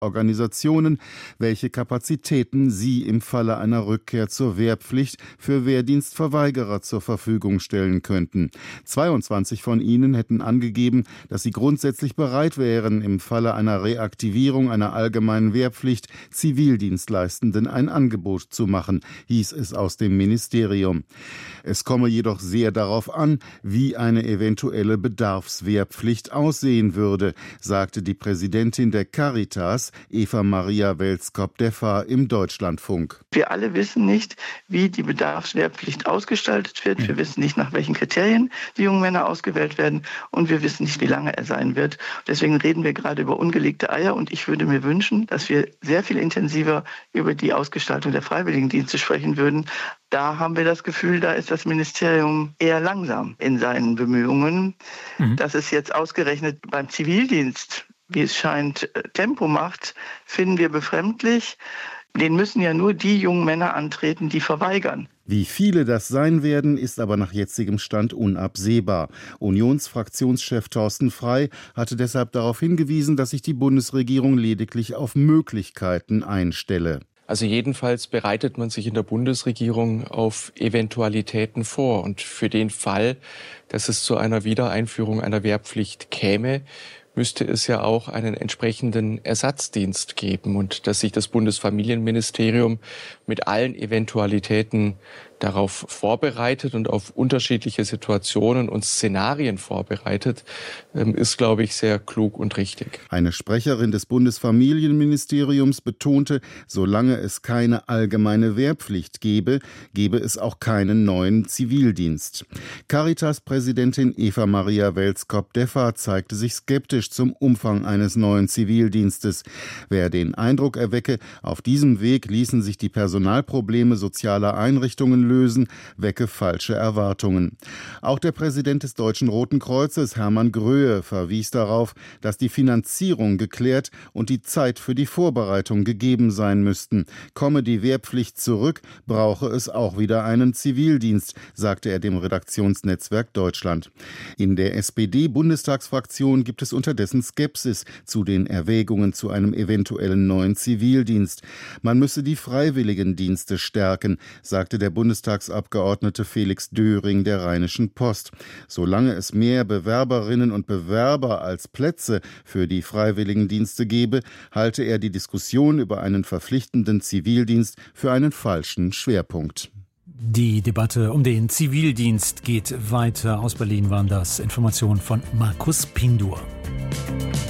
Organisationen, welche Kapazitäten sie im Falle einer Rückkehr zur Wehrpflicht für Wehrdienstverweigerer zur Verfügung stellen könnten. 22 von ihnen hätten angegeben, dass sie grundsätzlich bereit wären, im Falle einer Reaktivierung einer allgemeinen Wehrpflicht Zivildienstleistenden ein Angebot zu machen, hieß es aus dem Ministerium. Es komme jedoch sehr darauf an, wie eine eventuelle Bedarfswehrpflicht aussehen würde, sagte die Präsidentin der Caritas, Eva Maria Welskop-Deffa, im Deutschlandfunk. Wir alle wissen nicht, wie die Bedarfswehrpflicht ausgestaltet wird. Wir wissen nicht, nach welchen Kriterien die jungen Männer ausgewählt werden. Und wir wissen nicht, wie lange er sein wird. Deswegen reden wir gerade über ungelegte Eier. Und ich würde mir wünschen, dass wir sehr viel intensiver über die Ausgestaltung der Freiwilligendienste sprechen würden. Da haben wir das Gefühl, da ist das Ministerium eher langsam in seinen Bemühungen. Dass es jetzt ausgerechnet beim Zivildienst, wie es scheint, Tempo macht, finden wir befremdlich. Den müssen ja nur die jungen Männer antreten, die verweigern. Wie viele das sein werden, ist aber nach jetzigem Stand unabsehbar. Unionsfraktionschef Thorsten Frey hatte deshalb darauf hingewiesen, dass sich die Bundesregierung lediglich auf Möglichkeiten einstelle. Also jedenfalls bereitet man sich in der Bundesregierung auf Eventualitäten vor. Und für den Fall, dass es zu einer Wiedereinführung einer Wehrpflicht käme, müsste es ja auch einen entsprechenden Ersatzdienst geben und dass sich das Bundesfamilienministerium mit allen Eventualitäten darauf vorbereitet und auf unterschiedliche Situationen und Szenarien vorbereitet, ist, glaube ich, sehr klug und richtig. Eine Sprecherin des Bundesfamilienministeriums betonte, solange es keine allgemeine Wehrpflicht gebe, gebe es auch keinen neuen Zivildienst. Caritas-Präsidentin Eva Maria Welskop-Deffa zeigte sich skeptisch zum Umfang eines neuen Zivildienstes. Wer den Eindruck erwecke, auf diesem Weg ließen sich die Personalprobleme sozialer Einrichtungen lösen, wecke falsche Erwartungen. Auch der Präsident des Deutschen Roten Kreuzes, Hermann Gröhe, verwies darauf, dass die Finanzierung geklärt und die Zeit für die Vorbereitung gegeben sein müssten. Komme die Wehrpflicht zurück, brauche es auch wieder einen Zivildienst, sagte er dem Redaktionsnetzwerk Deutschland. In der SPD-Bundestagsfraktion gibt es unterdessen Skepsis zu den Erwägungen zu einem eventuellen neuen Zivildienst. Man müsse die Freiwilligendienste stärken, sagte der Bundestagsabgeordnete Felix Döring der Rheinischen Post. Solange es mehr Bewerberinnen und Bewerber als Plätze für die Freiwilligendienste gebe, halte er die Diskussion über einen verpflichtenden Zivildienst für einen falschen Schwerpunkt. Die Debatte um den Zivildienst geht weiter. Aus Berlin waren das Informationen von Markus Pindur.